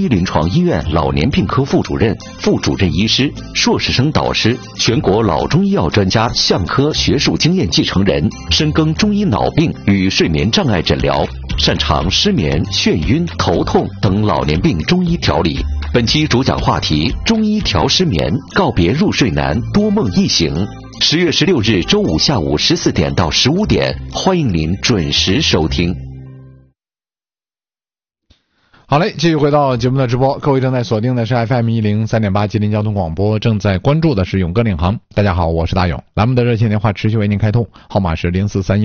临床医院老年病科副主任、副主任医师、硕士生导师，全国老中医药专家相科学术经验继承人，深耕中医脑病与睡眠障碍诊疗，擅长失眠、眩晕、头痛等老年病中医调理。本期主讲话题：中医调失眠，告别入睡难，多梦易醒。10月16日周五下午14点到15点，欢迎您准时收听。 好嘞，继续回到节目的直播，各位正在锁定的是 FM103.8 吉林交通广播，正在关注的是勇哥领航。大家好，我是大勇。栏目的热线电话持续为您开通，号码是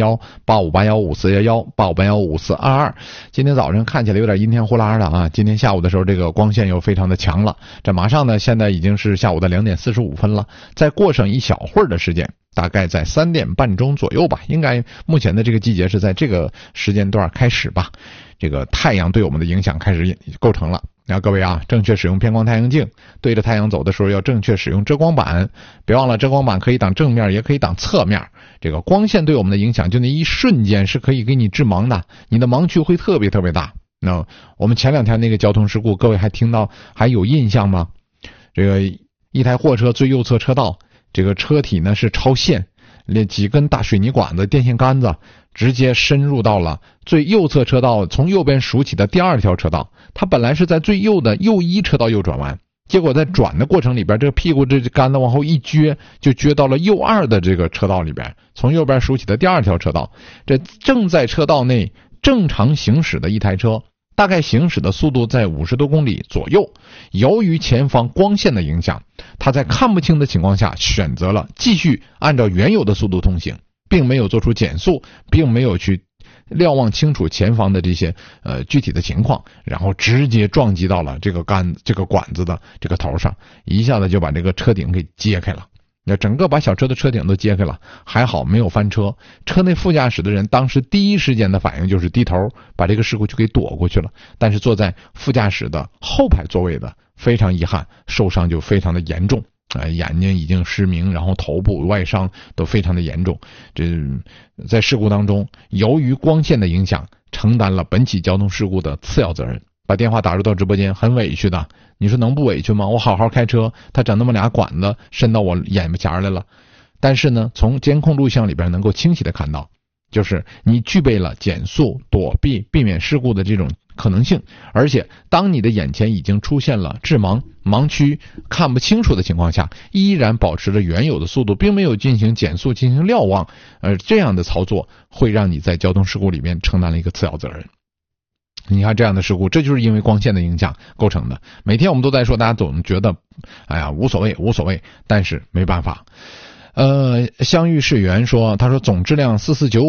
0431-8581-5411-8581-5422。今天早上看起来有点阴天呼啦的啊，今天下午的时候这个光线又非常的强了，这马上呢现在已经是下午的2点45分了，再过上一小会儿的时间，大概在3点半钟左右吧，应该目前的这个季节是在这个时间段开始吧，这个太阳对我们的影响开始构成了。然后各位啊，正确使用偏光太阳镜，对着太阳走的时候要正确使用遮光板，别忘了遮光板可以挡正面也可以挡侧面，这个光线对我们的影响就那一瞬间是可以给你致盲的，你的盲区会特别大。那我们前2天那个交通事故，各位还听到还有印象吗？这个一台货车最右侧车道，这个车体呢是超线，几根大水泥管子、电线杆子直接深入到了最右侧车道，从右边数起的第2条车道。它本来是在最右的右1车道右转弯，结果在转的过程里边，这个屁股这杆子往后一撅，就撅到了右2的这个车道里边，从右边数起的第2条车道。这正在车道内正常行驶的一台车，大概行驶的速度在50多公里左右，由于前方光线的影响，他在看不清的情况下选择了继续按照原有的速度通行，并没有做出减速，并没有去瞭望清楚前方的这些具体的情况，然后直接撞击到了这个管子的这个头上，一下子就把这个车顶给揭开了。那整个把小车的车顶都揭开了，还好没有翻车。车内副驾驶的人当时第一时间的反应就是低头把这个事故就给躲过去了，但是坐在副驾驶的后排座位的非常遗憾，受伤就非常的严重，眼睛已经失明，然后头部外伤都非常的严重。这在事故当中，由于光线的影响，承担了本起交通事故的次要责任。把电话打入到直播间，很委屈的，你说能不委屈吗？我好好开车，他整那么俩管子伸到我眼前来了。但是呢，从监控录像里边能够清晰的看到，就是你具备了减速、躲避、避免事故的这种可能性，而且当你的眼前已经出现了致盲、盲区看不清楚的情况下，依然保持着原有的速度，并没有进行减速、进行瞭望，这样的操作会让你在交通事故里面承担了一个次要责任。你看这样的事故，这就是因为光线的影响构成的。每天我们都在说，大家总觉得哎呀无所谓，但是没办法。相遇是缘说，他说总质量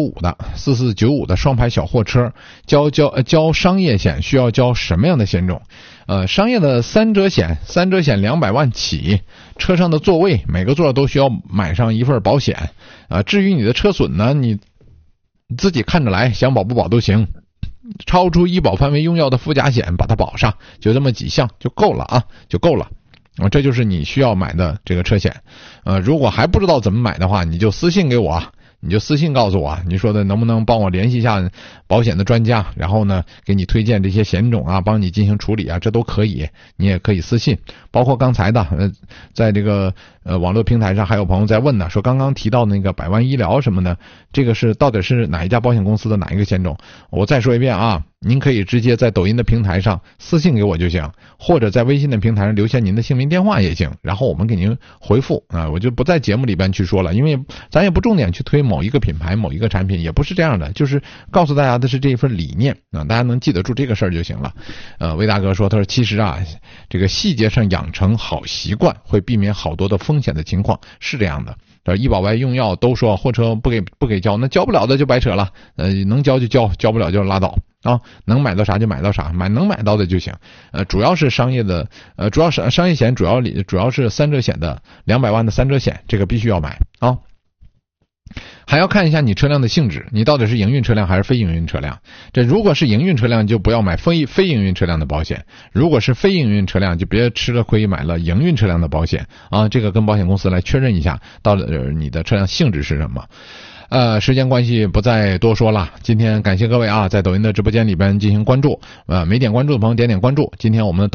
4495的双排小货车交商业险需要交什么样的险种？商业的三者险200万起，车上的座位每个座都需要买上一份保险。至于你的车损呢，你自己看着来，想保不保都行。超出医保范围用药的附加险把它保上，就这么几项就够了啊，就够了。这就是你需要买的这个车险。如果还不知道怎么买的话，你就私信给我，你就私信告诉我，你说的能不能帮我联系一下保险的专家，然后呢给你推荐这些险种啊，帮你进行处理啊，这都可以。你也可以私信，包括刚才的在这个网络平台上还有朋友在问呢，说刚刚提到那个100万医疗什么的，这个是到底是哪一家保险公司的哪一个险种？我再说一遍啊，您可以直接在抖音的平台上私信给我就行，或者在微信的平台上留下您的姓名电话也行，然后我们给您回复啊。我就不在节目里边去说了，因为咱也不重点去推某一个品牌某一个产品，也不是这样的，就是告诉大家的是这一份理念啊，大家能记得住这个事儿就行了。魏大哥说，他说其实啊，这个细节上养成好习惯会避免好多的风险的情况，是这样的。医保外用药都说货车不给交，那交不了的就白扯了。能交就交，交不了就拉倒啊。能买到啥就买到啥，能买到的就行。主要是商业的，主要是商业险，主要是三者险的200万的三者险，这个必须要买啊。还要看一下你车辆的性质，你到底是营运车辆还是非营运车辆。这如果是营运车辆就不要买非营运车辆的保险，如果是非营运车辆就别吃了亏买了营运车辆的保险啊。这个跟保险公司来确认一下到底你的车辆性质是什么。时间关系不再多说了，今天感谢各位啊，在抖音的直播间里边进行关注，没点关注的朋友点点关注。今天我们的